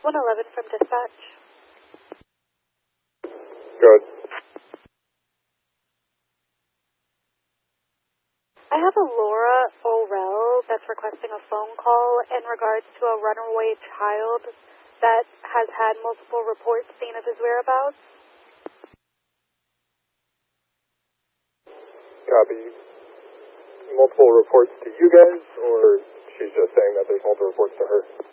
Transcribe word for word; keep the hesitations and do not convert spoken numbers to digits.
one eleven from dispatch. Good. I have a Laura O'Rell that's requesting a phone call in regards to a runaway child that has had multiple reports seen of his whereabouts. Copy. Multiple reports to you guys, or she's just saying that there's multiple reports to her?